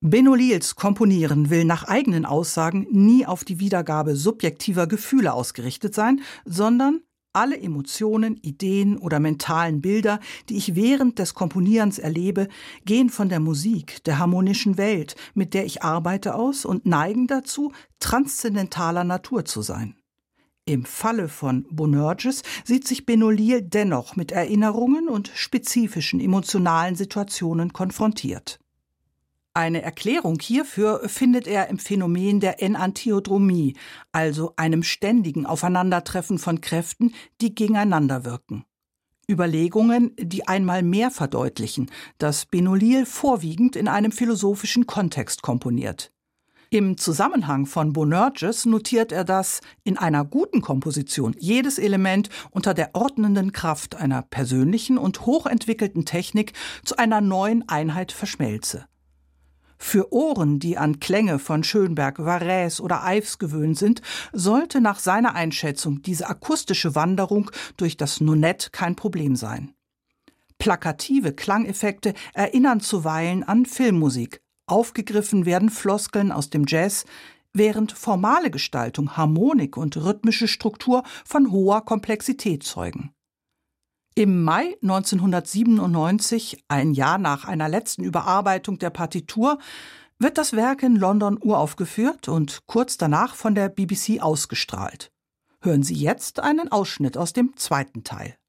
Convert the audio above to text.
Benolils Komponieren will nach eigenen Aussagen nie auf die Wiedergabe subjektiver Gefühle ausgerichtet sein, sondern alle Emotionen, Ideen oder mentalen Bilder, die ich während des Komponierens erlebe, gehen von der Musik, der harmonischen Welt, mit der ich arbeite, aus und neigen dazu, transzendentaler Natur zu sein. Im Falle von Bonerges sieht sich Benolil dennoch mit Erinnerungen und spezifischen emotionalen Situationen konfrontiert. Eine Erklärung hierfür findet er im Phänomen der Enantiodromie, also einem ständigen Aufeinandertreffen von Kräften, die gegeneinander wirken. Überlegungen, die einmal mehr verdeutlichen, dass Benolil vorwiegend in einem philosophischen Kontext komponiert. Im Zusammenhang von Bonerges notiert er, dass in einer guten Komposition jedes Element unter der ordnenden Kraft einer persönlichen und hochentwickelten Technik zu einer neuen Einheit verschmelze. Für Ohren, die an Klänge von Schönberg, Varèse oder Ives gewöhnt sind, sollte nach seiner Einschätzung diese akustische Wanderung durch das Nonett kein Problem sein. Plakative Klangeffekte erinnern zuweilen an Filmmusik. Aufgegriffen werden Floskeln aus dem Jazz, während formale Gestaltung, Harmonik und rhythmische Struktur von hoher Komplexität zeugen. Im Mai 1997, ein Jahr nach einer letzten Überarbeitung der Partitur, wird das Werk in London uraufgeführt und kurz danach von der BBC ausgestrahlt. Hören Sie jetzt einen Ausschnitt aus dem zweiten Teil.